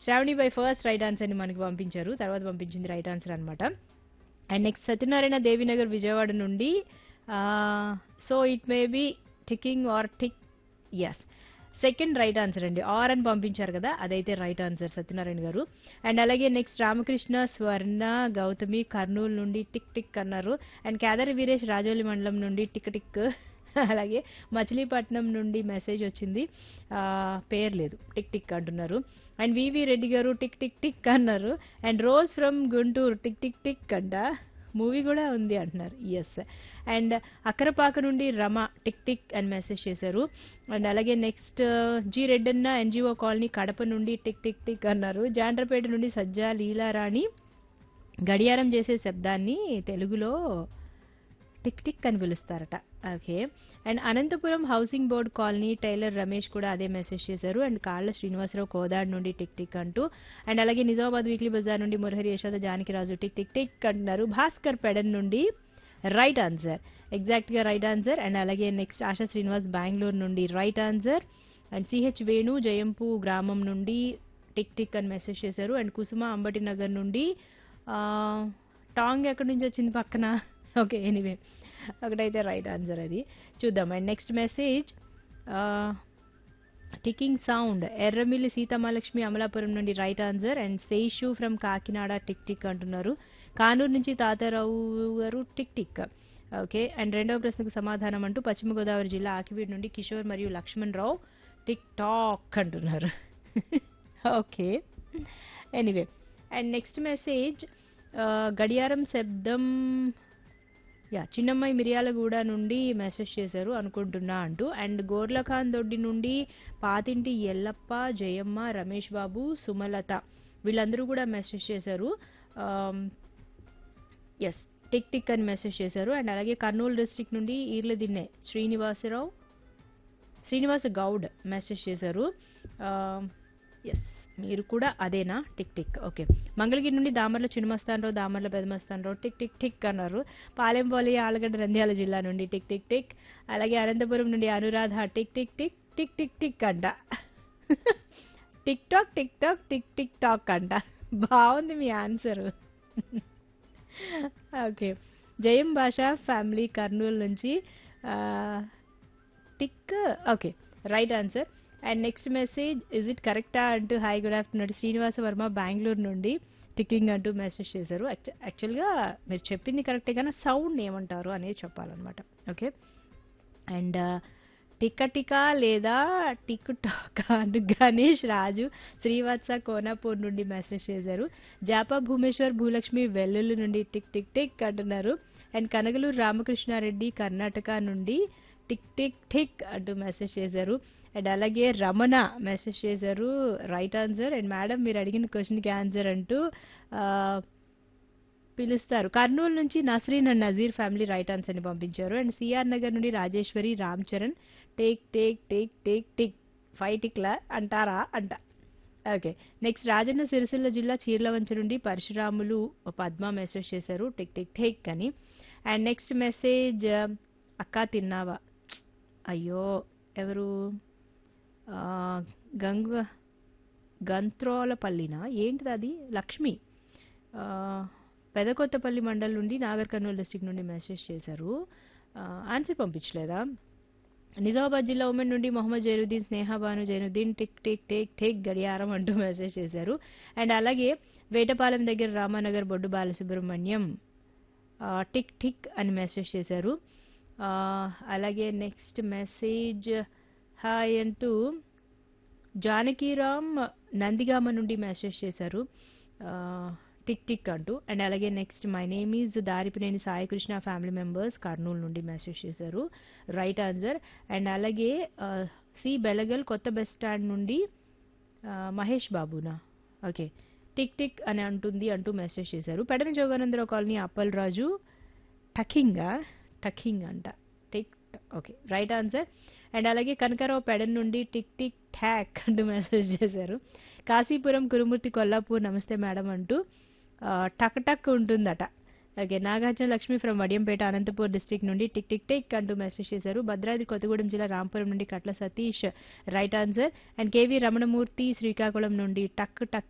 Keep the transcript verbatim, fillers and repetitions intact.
Shravani by first right ఆన్సర్ని మనకి పంపించారు, తర్వాత పంపించింది రైట్ ఆన్సర్ అనమాట. అండ్ నెక్స్ట్ సత్యనారాయణ దేవినగర్ విజయవాడ నుండి so it may be ticking are tick, yes second right answer అండి, ఆర్ అని పంపించారు కదా, అదైతే రైట్ ఆన్సర్ సత్యనారాయణ గారు. అండ్ అలాగే నెక్స్ట్ రామకృష్ణ స్వర్ణ గౌతమి కర్నూలు నుండి టిక్ టిక్ అన్నారు. అండ్ కేదారి వీరేష్ రాజోలి మండలం నుండి టిక్ టిక్. అలాగే మచిలీపట్నం నుండి మెసేజ్ వచ్చింది, ఆ, పేరు లేదు, టిక్ టిక్ అంటున్నారు. అండ్ వివి రెడ్డి గారు టిక్ టిక్ టిక్ అన్నారు. And rose from Guntur tick tick tick అంట, మూవీ కూడా ఉంది అంటున్నారు, ఎస్. అండ్ అక్కరపాక నుండి రమ టిక్ టిక్ అని మెసేజ్ చేశారు. అండ్ అలాగే next G Reddanna NGO colony Kadapa నుండి టిక్ టిక్ టిక్ అన్నారు. జాండ్రపేట నుండి సజ్జా లీలారాణి గడియారం చేసే శబ్దాన్ని తెలుగులో టిక్ టిక్ అని పిలుస్తారట, okay. And Anantapuram housing board colony tailor Ramesh కూడా అదే మెసేజ్ చేశారు. అండ్ కాళ్ళ శ్రీనివాసరావు కోదాడ్ నుండి టిక్ టిక్ అంటూ. అండ్ అలాగే నిజామాబాద్ వీక్లీ బజార్ నుండి Murahari Yashoda Janakiraju tick tick tick అంటున్నారు. భాస్కర్ పెడన్ నుండి రైట్ ఆన్సర్, ఎగ్జాక్ట్ గా రైట్ ఆన్సర్. అండ్ అలాగే నెక్స్ట్ ఆశా శ్రీనివాస్ బెంగళూరు నుండి right answer. And CH Venu జయంపు గ్రామం నుండి టిక్ టిక్ అని మెసేజ్ చేశారు. అండ్ కుసుమ అంబటి నగర్ నుండి టాంగ్ ఎక్కడి నుంచి వచ్చింది పక్కన, ఓకే ఎనీవే ఒకటైతే రైట్ ఆన్సర్ అది, చూద్దాం. And next message ticking sound Erramilli Seethamalakshmi Amalapuram నుండి right answer. And Seshu from Kakinada tick tick అంటున్నారు. కానూరు నుంచి తాతారావు గారు టిక్ టిక్, ఓకే. అండ్ రెండవ ప్రశ్నకు సమాధానం అంటూ పశ్చిమ గోదావరి జిల్లా ఆకివీడ్ నుండి కిషోర్ మరియు లక్ష్మణ్ రావు టిక్ టాక్ అంటున్నారు, okay anyway. And next message గడియారం శబ్దం, యా చిన్నమ్మాయి మిర్యాలగూడ నుండి మెసేజ్ చేశారు అనుకుంటున్నా అంటూ. అండ్ గోర్లఖాన్ దొడ్డి నుండి పాతింటి ఎల్లప్ప జయమ్మ రమేష్ బాబు సుమలత వీళ్ళందరూ కూడా మెసేజ్ చేశారు, ఎస్ టిక్ టిక్ అని మెసేజ్ చేశారు. అండ్ అలాగే కర్నూలు డిస్ట్రిక్ట్ నుండి ఈర్ల దిన్నే శ్రీనివాసరావు శ్రీనివాస గౌడ్ మెసేజ్ చేశారు, ఎస్ మీరు కూడా అదేనా టిక్ టిక్, ఓకే. మంగళగిరి నుండి Damarla Chinna Mastan Rao Damarla Peda Mastan Rao tick tick tick అన్నారు. పాలెంపల్లి ఆలగడ్డ నంద్యాల జిల్లా నుండి టిక్ టిక్ టిక్. అలాగే అనంతపురం నుండి Anuradha tick tick tick tick tick tick అంట, tick tock tick tock tick tick talk అంట, బాగుంది మీ ఆన్సర్, ఓకే. జయం భాష ఫ్యామిలీ కర్నూలు నుంచి tick, okay right answer. And next message is it కరెక్టా అంటూ hi good afternoon Srinivasa Varma Bengaluru నుండి టికింగ్ అంటూ మెసేజ్ చేశారు. యాక్చువల్గా మీరు చెప్పింది కరెక్టే కానీ సౌండ్ ఏమంటారు అనేది చెప్పాలన్నమాట, ఓకే. అండ్ టిక్క టికా లేదా టిక్ టాక్ అంటూ గణేష్ రాజు శ్రీవత్స కోనాపూర్ నుండి మెసేజ్ చేశారు. జాపా భూమేశ్వర్ భూలక్ష్మి వెల్లుల్లి నుండి టిక్ టిక్ టిక్ అంటున్నారు. అండ్ కనగలూరు రామకృష్ణారెడ్డి కర్ణాటక నుండి టిక్ టిక్ టిక్ అంటూ మెసేజ్ చేశారు. అండ్ అలాగే రమణ మెసేజ్ చేశారు రైట్ ఆన్సర్. అండ్ మేడం మీరు అడిగిన క్వశ్చన్కి ఆన్సర్ అంటూ పిలుస్తారు. కర్నూలు నుంచి Nasreen and Nazir family right ఆన్సర్ని పంపించారు. అండ్ సిఆర్ నగర్ నుండి Rajeshwari Ram Charan take take take take tick five టిక్లా అంటారా అంట, ఓకే. నెక్స్ట్ రాజన్న సిరిసిల్ల జిల్లా చీర్లవంచ నుండి పరశురాములు పద్మ మెసేజ్ చేశారు టిక్ టిక్ టిక్ అని. అండ్ నెక్స్ట్ మెసేజ్ అక్క తిన్నావా, అయ్యో ఎవరు గంగ గంత్రోలపల్లినా ఏంటిది అది, లక్ష్మి పెదకొత్తపల్లి మండల్ నుండి నాగర్ కర్నూలు డిస్టిక్ నుండి మెసేజ్ చేశారు, ఆన్సర్ పంపించలేదా. నిజామాబాద్ జిల్లా ఉమెన్ నుండి Mohammed Zainuddin Sneha Banu Zainuddin tick tick take take గడియారం అంటూ మెసేజ్ చేశారు. అండ్ అలాగే వేటపాలెం దగ్గర రామానగర్ బొడ్డు బాలసుబ్రహ్మణ్యం టిక్ టిక్ అని మెసేజ్ చేశారు. అలాగే నెక్స్ట్ మెసేజ్ హాయ్ అంటూ జానకీరామ్ నందిగామ నుండి మెసేజ్ చేశారు టిక్ టిక్ అంటూ. అండ్ అలాగే next my name is Daripineni Saikrishna family members Kurnool నుండి మెసేజ్ చేశారు రైట్ ఆన్సర్. అండ్ అలాగే సి బెలగల్ కొత్త బస్ స్టాండ్ నుండి మహేష్ బాబునా, ఓకే టిక్ టిక్ అని అంటుంది అంటూ మెసేజ్ చేశారు. పెడన జోగానందరావు కాలనీ అప్పల్ రాజు టకింగా టకింగ్ అంట tick okay right answer. And అలాగే కనకారావు పెడన్ నుండి టిక్ టిక్ ఠాక్ అంటూ మెసేజ్ చేశారు. కాశీపురం కురుమూర్తి కొల్లాపూర్ నమస్తే మేడం అంటూ టక్ టక్ ఉంటుందట, okay. Nagarjuna Lakshmi from Vadiyampeta Anantapur district నుండి టిక్ టిక్ టిక్ అంటూ మెసేజ్ చేశారు. భద్రాద్రి కొత్తగూడెం జిల్లా రాంపురం నుండి కట్ల Satish right answer. And KV Ramanamurthy Srikakulam నుండి టక్ టక్